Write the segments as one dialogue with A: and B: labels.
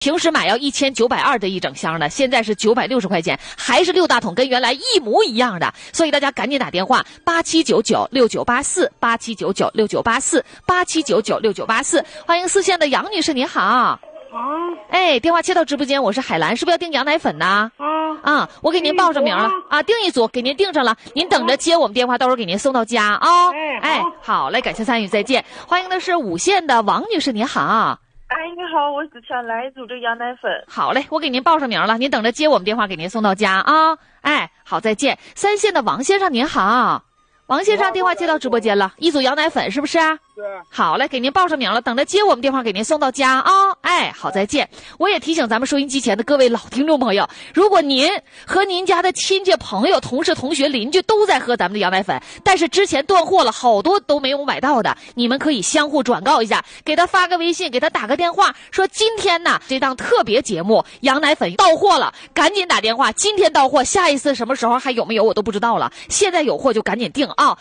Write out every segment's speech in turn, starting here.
A: 平时买要1920的一整箱的，现在是960块钱，还是6大桶，跟原来一模一样的。所以大家赶紧打电话87996984，87996984，87996984。欢迎4线的杨女士，你好。哎，电话接到直播间，我是海兰，是不是要订羊奶粉呢？我给您报上名了啊，订一组，给您订上了，您等着接我们电话，到时候给您送到家啊。哎，好嘞，感谢参与，再见。欢迎的是5线的王女士，你好。
B: 哎，你好，我只想来一组这个羊奶粉。
A: 好嘞，我给您报上名了，您等着接我们电话，给您送到家啊。哎，好，再见。3线的王先生您好，王先生电话接到直播间了，一组羊奶粉是不是啊？
C: 对。
A: 好嘞，给您报上名了，等着接我们电话，给您送到家啊。哎，好，再见。我也提醒咱们收音机前的各位老听众朋友，如果您和您家的亲戚朋友、同事、同学、邻居都在喝咱们的羊奶粉，但是之前断货了，好多都没有买到的，你们可以相互转告一下，给他发个微信，给他打个电话，说今天呢这档特别节目羊奶粉到货了，赶紧打电话，今天到货，下一次什么时候还有没有我都不知道了，现在有货就赶紧订啊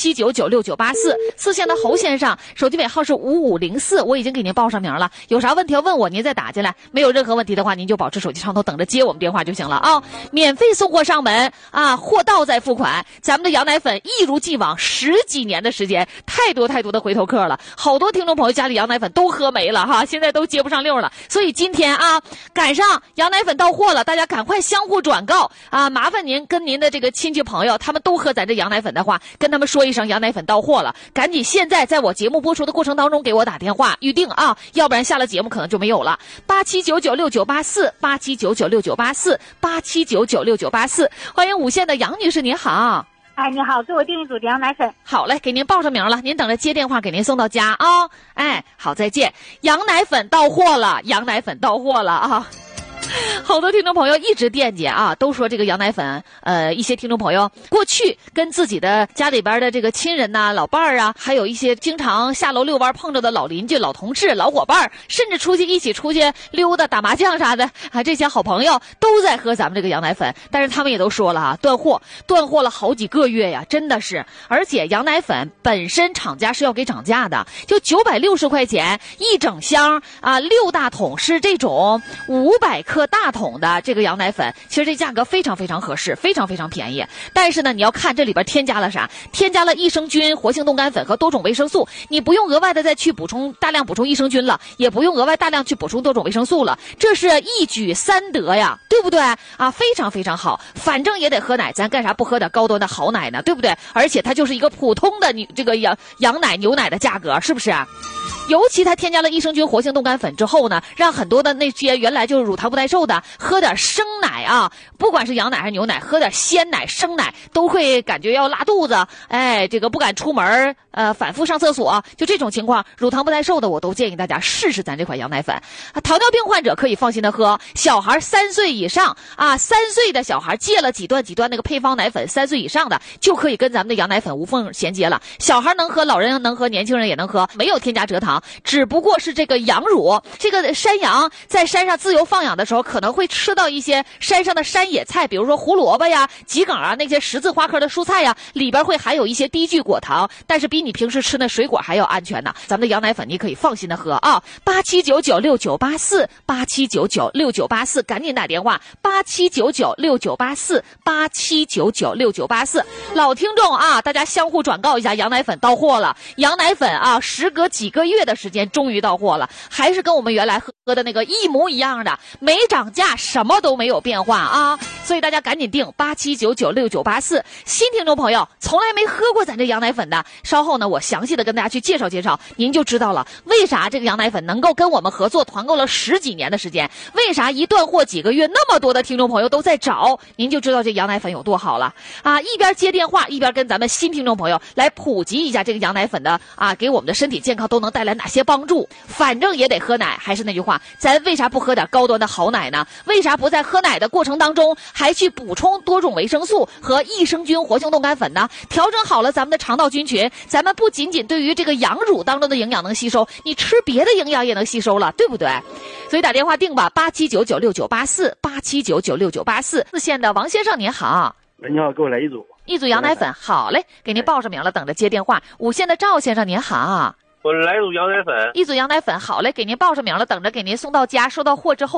A: ！87996984，4线的侯先生，手机尾号是5504，我已经给您报上名了，有啥问题要问我，您再打进来，没有任何问题的话，您就保持手机畅通，等着接我们电话就行了啊！免费送货上门啊，货到再付款。咱们的羊奶粉一如既往10几年的时间，太多的回头客了，好多听众朋友家里羊奶粉都喝没了哈，现在都接不上溜了。所以今天啊，赶上羊奶粉到货了，大家赶快相互转告啊！麻烦您跟您的这个亲戚朋友，他们都喝咱这羊奶粉的话，跟他们说一声羊奶粉到货了，赶紧现在在我节目播出的过程当中给我打电话预定啊，要不然下了节目可能就没有了。87996984，87996984，87996984。欢迎5线的杨女士，你好。
D: 哎，你好，给我订一组羊奶粉。
A: 好嘞，给您报上名了，您等着接电话，给您送到家啊。哎，好，再见。羊奶粉到货了，羊奶粉到货了啊。好多听众朋友一直惦记啊，都说这个羊奶粉，一些听众朋友过去跟自己的家里边的这个亲人呐、老伴儿啊，还有一些经常下楼遛弯碰着的老邻居、老同事、老伙伴，甚至一起出去溜达、打麻将啥的啊，这些好朋友都在喝咱们这个羊奶粉，但是他们也都说了啊，断货了好几个月呀，真的是。而且羊奶粉本身厂家是要给涨价的，就960块钱一整箱啊，6大桶是这种500克大桶的这个羊奶粉，其实这价格非常合适，非常便宜。但是呢，你要看这里边添加了啥，添加了益生菌、活性冻干粉和多种维生素，你不用额外的再去大量补充益生菌了，也不用额外大量去补充多种维生素了，这是一举3得呀，对不对啊？非常好，反正也得喝奶，咱干啥不喝点高端的好奶呢，对不对？而且它就是一个普通的这个羊奶、牛奶的价格，是不是啊？尤其它添加了益生菌、活性冻干粉之后呢，让很多的那些原来就是乳糖不耐受的，喝点生奶啊，不管是羊奶还是牛奶，喝点鲜奶、生奶都会感觉要拉肚子，哎，这个不敢出门，反复上厕所，就这种情况，乳糖不耐受的我都建议大家试试咱这款羊奶粉。糖尿病患者可以放心的喝，小孩3岁以上啊，3岁的小孩戒了几段那个配方奶粉，3岁以上的就可以跟咱们的羊奶粉无缝衔接了。小孩能喝，老人能喝，年轻人也能喝，没有添加蔗糖，只不过是这个羊乳，这个山羊在山上自由放养的时候，可能会吃到一些山上的山野菜，比如说胡萝卜呀、桔梗啊，那些十字花科的蔬菜呀，里边会含有一些低聚果糖，但是比你平时吃的水果还要安全呢。咱们的羊奶粉你可以放心的喝啊！87996984，87996984，赶紧打电话！87996984，87996984。老听众啊，大家相互转告一下，羊奶粉到货了。羊奶粉啊，时隔几个月的时间终于到货了，还是跟我们原来喝的那个一模一样的，没涨价，什么都没有变化啊！所以大家赶紧订87996984。新听众朋友从来没喝过咱这羊奶粉的，稍后呢我详细的跟大家去介绍，您就知道了为啥这个羊奶粉能够跟我们合作团购了10几年的时间，为啥一断货几个月那么多的听众朋友都在找，您就知道这羊奶粉有多好了啊！一边接电话一边跟咱们新听众朋友来普及一下这个羊奶粉的啊，给我们的身体健康都能带来哪些帮助。反正也得喝奶，还是那句话，咱为啥不喝点高端的好奶呢？为啥不在喝奶的过程当中还去补充多种维生素和益生菌、活性冻干粉呢？调整好了咱们的肠道菌群，咱们不仅仅对于这个羊乳当中的营养能吸收，你吃别的营养也能吸收了，对不对？所以打电话订吧，87996984，87996984。4线的王先生您好。
C: 你好，给我来一组
A: 羊奶粉。好嘞，给您报上名了，等着接电话。5线的赵先生您好。
C: 我来组羊奶粉。
A: 1组羊奶粉，好嘞，给您报上名了，等着给您送到家。收到货之后。